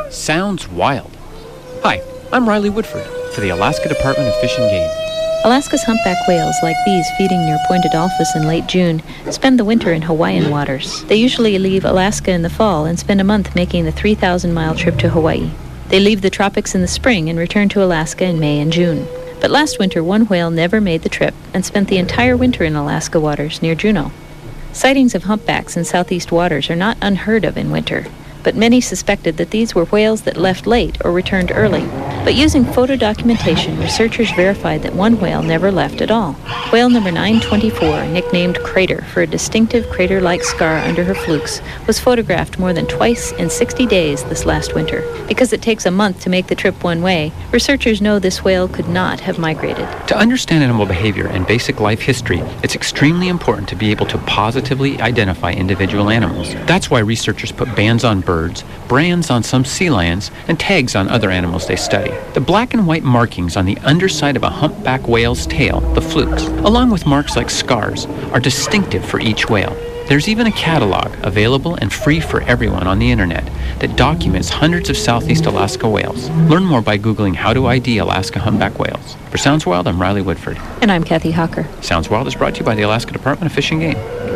Sounds wild. Hi, I'm Riley Woodford for the Alaska Department of Fish and Game. Alaska's humpback whales, like these feeding near Point Adolphus in late June, spend the winter in Hawaiian waters. They usually leave Alaska in the fall and spend a month making the 3,000-mile trip to Hawaii. They leave the tropics in the spring and return to Alaska in May and June. But last winter, one whale never made the trip and spent the entire winter in Alaska waters near Juneau. Sightings of humpbacks in southeast waters are not unheard of in winter, but many suspected that these were whales that left late or returned early. But using photo documentation, researchers verified that one whale never left at all. Whale number 924, nicknamed Crater for a distinctive crater-like scar under her flukes, was photographed more than twice in 60 days this last winter. Because it takes a month to make the trip one way, researchers know this whale could not have migrated. To understand animal behavior and basic life history, it's extremely important to be able to positively identify individual animals. That's why researchers put bands on birds, brands on some sea lions, and tags on other animals they study. The black and white markings on the underside of a humpback whale's tail, the flukes, along with marks like scars, are distinctive for each whale. There's even a catalog available and free for everyone on the internet that documents hundreds of Southeast Alaska whales. Learn more by Googling how to ID Alaska humpback whales. For Sounds Wild, I'm Riley Woodford. And I'm Kathy Hawker. Sounds Wild is brought to you by the Alaska Department of Fish and Game.